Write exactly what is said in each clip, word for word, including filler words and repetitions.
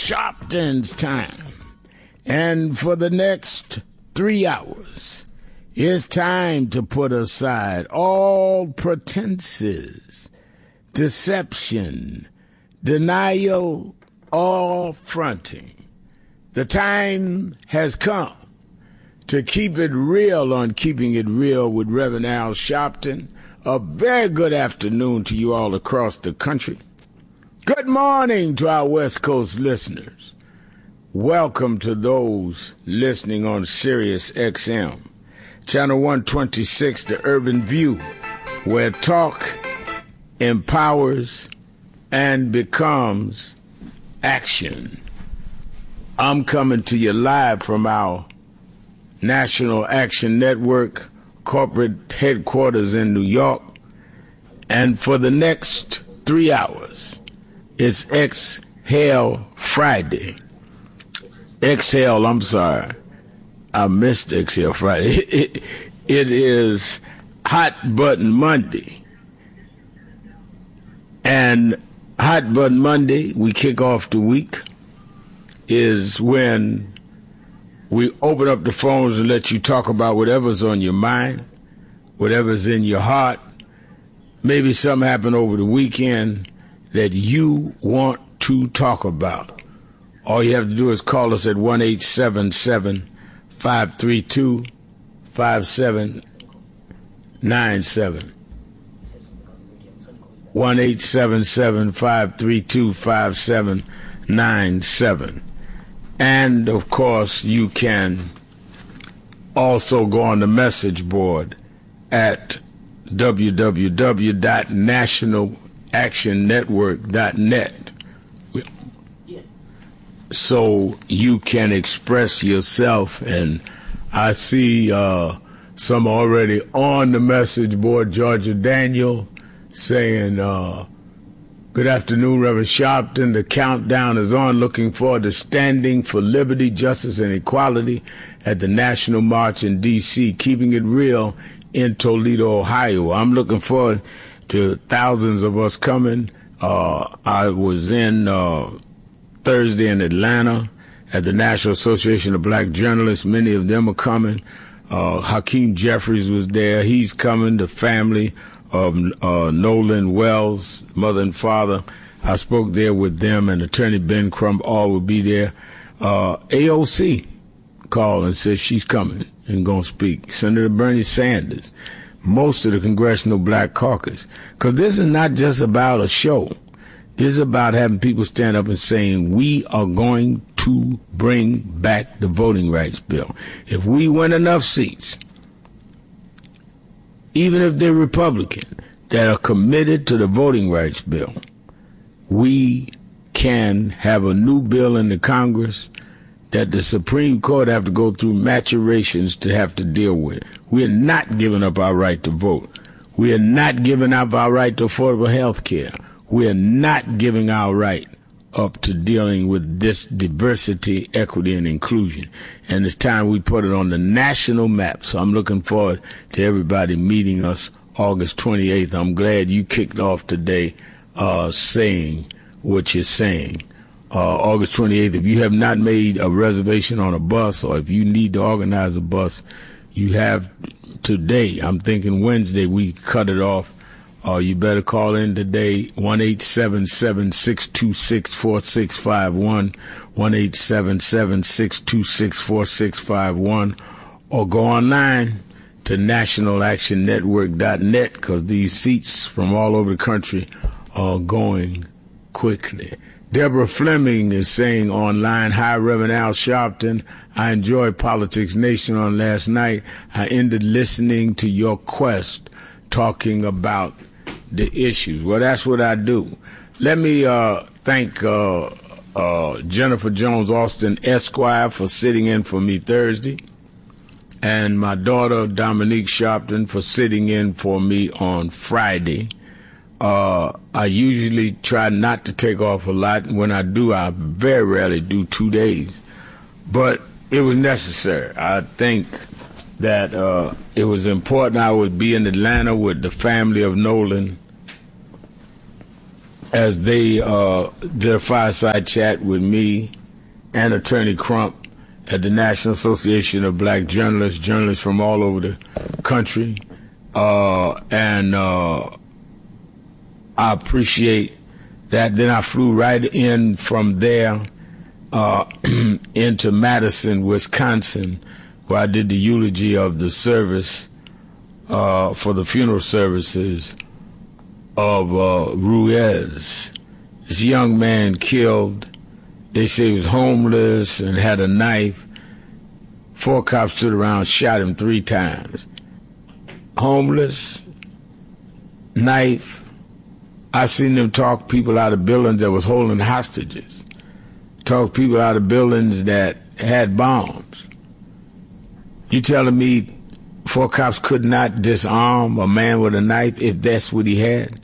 Sharpton's time. And for the next three hours, it's time to put aside all pretenses, deception, denial, or fronting. The time has come to keep it real on Keeping It Real with Reverend Al Sharpton. A very good afternoon to you all across the country. Good morning to our West Coast listeners. Welcome to those listening on Sirius X M, Channel one twenty-six, The Urban View, where talk empowers and becomes action. I'm coming to you live from our National Action Network corporate headquarters in New York. And for the next three hours, it's Exhale Friday. Exhale, I'm sorry. I missed Exhale Friday. It, it is Hot Button Monday. And Hot Button Monday, we kick off the week, is when we open up the phones and let you talk about whatever's on your mind, whatever's in your heart. Maybe something happened over the weekend that you want to talk about. All you have to do is call us at one eight seven seven, five three two, five seven nine seven. one eight seven seven, five three two, five seven nine seven. And, of course, you can also go on the message board at w w w dot national action network dot net so you can express yourself. And I see uh, some already on the message board. Georgia Daniel saying, uh, good afternoon, Reverend Sharpton. The countdown is on. Looking forward to standing for liberty, justice, and equality at the National March in D C, keeping it real in Toledo, Ohio. I'm looking forward to thousands of us coming. Uh, I was in uh, Thursday in Atlanta at the National Association of Black Journalists. Many of them are coming. Uh, Hakeem Jeffries was there. He's coming. The family of uh, Nolan Wells, mother and father. I spoke there with them, and Attorney Ben Crump all will be there. Uh, A O C called and said she's coming and going to speak. Senator Bernie Sanders, most of the Congressional Black Caucus. Because this is not just about a show. This is about having people stand up and saying, we are going to bring back the voting rights bill. If we win enough seats, even if they're Republican, that are committed to the voting rights bill, we can have a new bill in the Congress that the Supreme Court have to go through maturations to have to deal with. We are not giving up our right to vote. We are not giving up our right to affordable health care. We are not giving our right up to dealing with this diversity, equity, and inclusion. And it's time we put it on the national map. So I'm looking forward to everybody meeting us August twenty-eighth. I'm glad you kicked off today uh, saying what you're saying. Uh, August twenty-eighth, if you have not made a reservation on a bus, or if you need to organize a bus, you have today. I'm thinking Wednesday we cut it off. Uh, you better call in today, one eight seven seven, six two six, four six five one, one eight seven seven, six two six, four six five one, or go online to national action network dot net, because these seats from all over the country are going quickly. Deborah Fleming is saying online, hi, Reverend Al Sharpton. I enjoyed Politics Nation on last night. I ended listening to your quest talking about the issues. Well, that's what I do. Let me uh, thank uh, uh, Jennifer Jones Austin Esquire for sitting in for me Thursday, and my daughter Dominique Sharpton for sitting in for me on Friday. Uh, I usually try not to take off a lot. When I do, I very rarely do two days. But it was necessary. I think that uh, it was important I would be in Atlanta with the family of Nolan as they uh, did a fireside chat with me and Attorney Crump at the National Association of Black Journalists, journalists from all over the country. Uh, and uh, I appreciate that. Then I flew right in from there uh, into Madison, Wisconsin, where I did the eulogy of the service uh, for the funeral services of uh, Ruiz. This young man killed. They say he was homeless and had a knife. Four cops stood around, shot him three times. Homeless, knife. I've seen them talk people out of buildings that was holding hostages. Talk people out of buildings that had bombs. You telling me four cops could not disarm a man with a knife if that's what he had?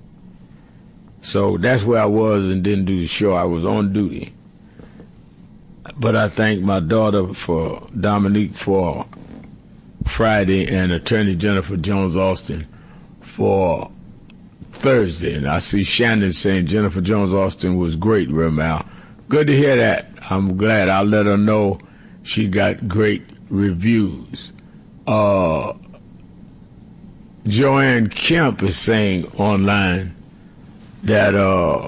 So that's where I was and didn't do the show. I was on duty. But I thank my daughter, for Dominique, for Friday, and Attorney Jennifer Jones Austin for Thursday. And I see Shannon saying Jennifer Jones Austin was great, Remal. Good to hear that. I'm glad. I'll let her know she got great reviews. Uh, Joanne Kemp is saying online that uh,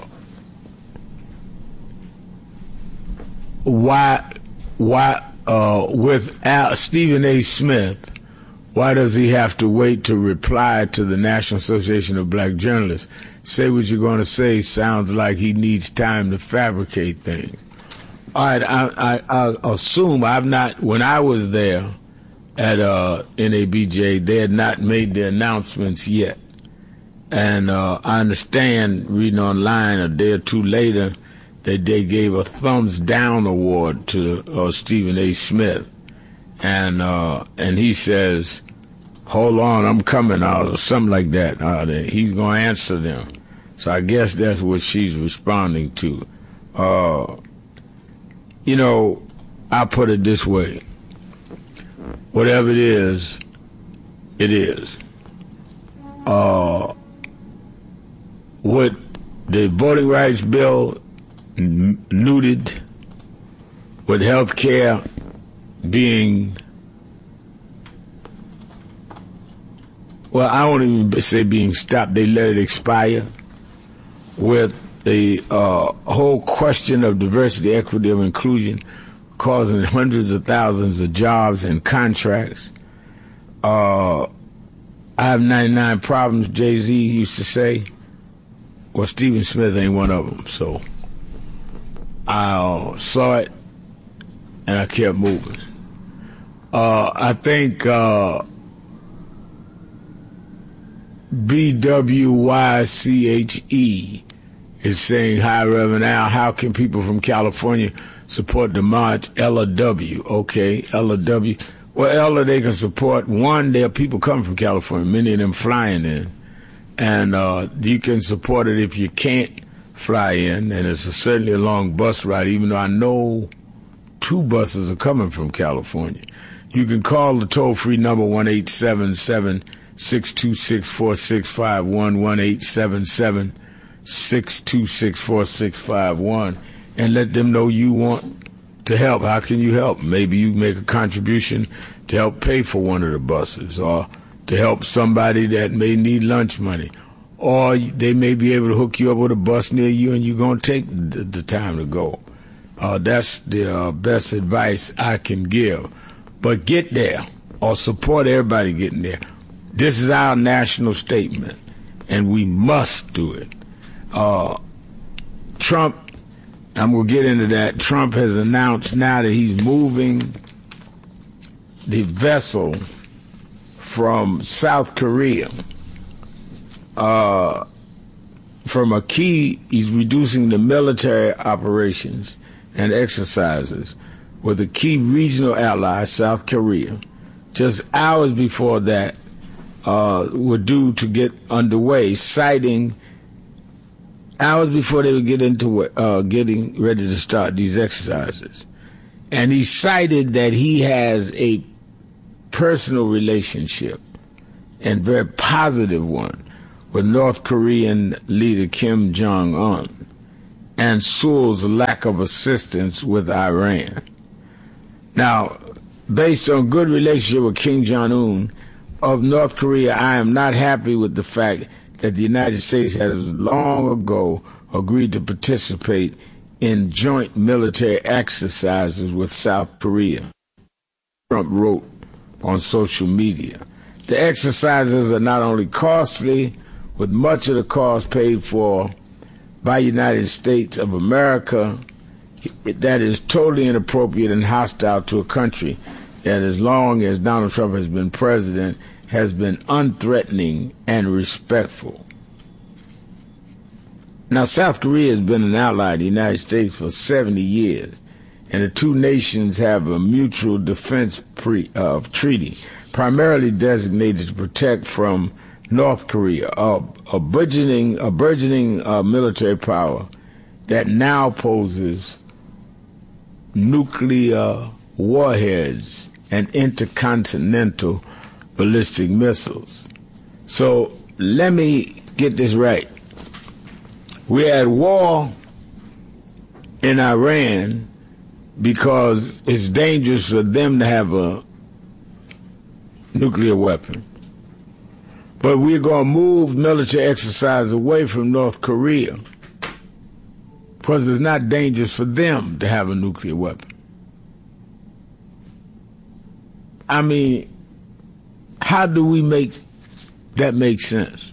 why why uh, with Al, Stephen A. Smith, why does he have to wait to reply to the National Association of Black Journalists? Say what you're going to say. Sounds like he needs time to fabricate things. All right, I, I, I assume I've not. When I was there at uh, N A B J, they had not made the announcements yet. And uh, I understand, reading online a day or two later, that they gave a thumbs down award to uh, Stephen A. Smith. And uh, and he says, hold on, I'm coming out, or something like that. Uh, he's going to answer them. So I guess that's what she's responding to. Uh, you know, I put it this way. Whatever it is, it is. Uh, what the voting rights bill n- neutered, with health care being, well, I won't even say being stopped, they let it expire, with the uh, whole question of diversity, equity, and inclusion causing hundreds of thousands of jobs and contracts. Uh, I have ninety-nine problems, Jay-Z used to say. Well, Stephen Smith ain't one of them, so I uh, saw it and I kept moving. Uh, I think uh, B W Y C H E is saying, hi, Reverend Al, how can people from California support the march? Ella W. Okay, Ella W. Well, Ella, they can support. One, there are people coming from California, many of them flying in. And uh, you can support it if you can't fly in. And it's a, certainly a long bus ride, even though I know two buses are coming from California. You can call the toll-free number one eight seven seven, six two six, four six five one, one eight seven seven, six two six, four six five one, and let them know you want to help. How can you help? Maybe you make a contribution to help pay for one of the buses, or to help somebody that may need lunch money. Or they may be able to hook you up with a bus near you and you're going to take the, the time to go. Uh, that's the uh, best advice I can give. But get there, or support everybody getting there. This is our national statement, and we must do it. Uh, Trump, I'm going to get into that. Trump has announced now that he's moving the vessel from South Korea, uh, from a key, he's reducing the military operations and exercises with a key regional ally, South Korea. Just hours before that, uh, were due to get underway, citing hours before they would get into uh, getting ready to start these exercises. And he cited that he has a personal relationship, and very positive one, with North Korean leader Kim Jong-un and Seoul's lack of assistance with Iran. Now, based on good relationship with Kim Jong-un of North Korea, I am not happy with the fact that the United States has long ago agreed to participate in joint military exercises with South Korea. Trump wrote on social media. The exercises are not only costly, with much of the cost paid for by the United States of America, that is totally inappropriate and hostile to a country that, as long as Donald Trump has been president, has been unthreatening and respectful. Now, South Korea has been an ally of the United States for seventy years, and the two nations have a mutual defense pre, uh, treaty, primarily designated to protect from North Korea, a, a burgeoning, a burgeoning uh, military power that now poses nuclear warheads and intercontinental ballistic missiles. So let me get this right. We're at war in Iran because it's dangerous for them to have a nuclear weapon. But we're going to move military exercise away from North Korea because it's not dangerous for them to have a nuclear weapon. I mean, how do we make that make sense?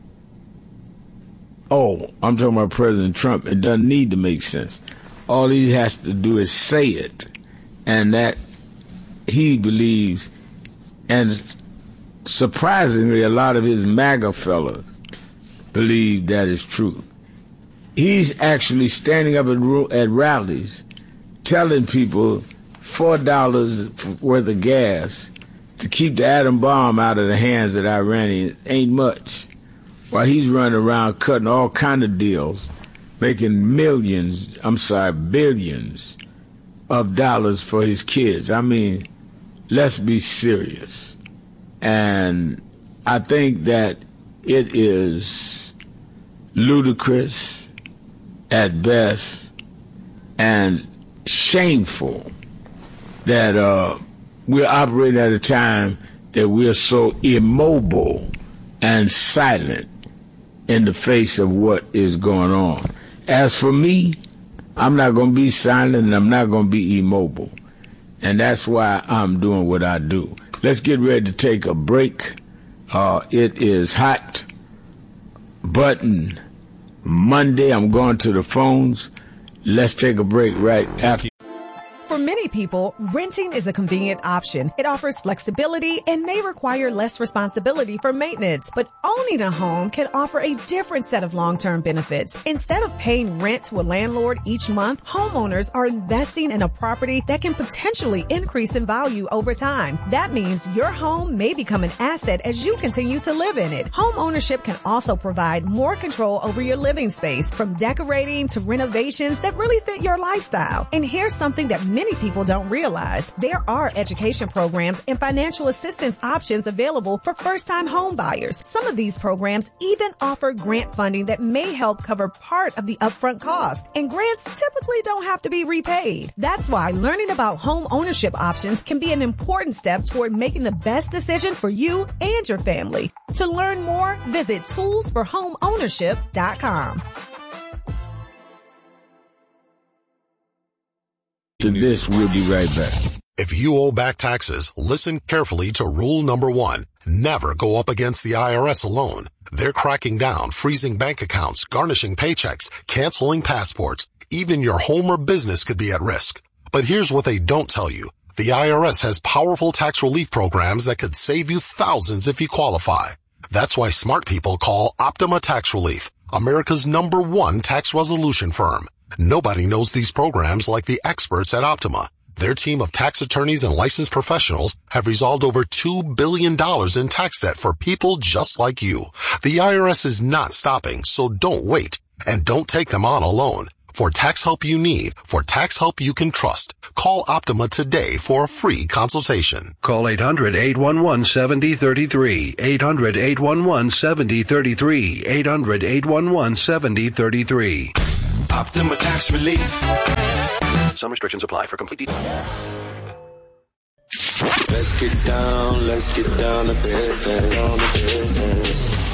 Oh, I'm talking about President Trump. It doesn't need to make sense. All he has to do is say it, and that he believes, and surprisingly, a lot of his MAGA fellows believe that is true. He's actually standing up at, at rallies telling people four dollars worth of gas to keep the atom bomb out of the hands of the Iranians ain't much, while he's running around cutting all kind of deals, making millions, I'm sorry, billions of dollars for his kids. I mean, let's be serious. And I think that it is ludicrous at best and shameful that uh, we're operating at a time that we're so immobile and silent in the face of what is going on. As for me, I'm not going to be silent and I'm not going to be immobile. And that's why I'm doing what I do. Let's get ready to take a break. Uh, it is Hot Button Monday. I'm going to the phones. Let's take a break right after. For many people, renting is a convenient option. It offers flexibility and may require less responsibility for maintenance. But owning a home can offer a different set of long-term benefits. Instead of paying rent to a landlord each month, homeowners are investing in a property that can potentially increase in value over time. That means your home may become an asset as you continue to live in it. Home ownership can also provide more control over your living space, from decorating to renovations that really fit your lifestyle. And here's something that many people don't realize. There are education programs and financial assistance options available for first-time home buyers. Some of these programs even offer grant funding that may help cover part of the upfront cost. And grants typically don't have to be repaid. That's why learning about home ownership options can be an important step toward making the best decision for you and your family. To learn more, visit tools for home ownership dot com. To this, we'll be right back. If you owe back taxes, listen carefully to rule number one. Never go up against the I R S alone. They're cracking down, freezing bank accounts, garnishing paychecks, canceling passports. Even your home or business could be at risk. But here's what they don't tell you. The I R S has powerful tax relief programs that could save you thousands if you qualify. That's why smart people call Optima Tax Relief, America's number one tax resolution firm. Nobody knows these programs like the experts at Optima. Their team of tax attorneys and licensed professionals have resolved over two billion dollars in tax debt for people just like you. The I R S is not stopping, so don't wait. And don't take them on alone. For tax help you need, for tax help you can trust, call Optima today for a free consultation. Call eight hundred, eight one one, seven zero three three. eight hundred, eight one one, seven zero three three. eight hundred, eight one one, seven zero three three. Optima Tax Relief. Some restrictions apply. For complete details. Let's get down, let's get down to business, on to business.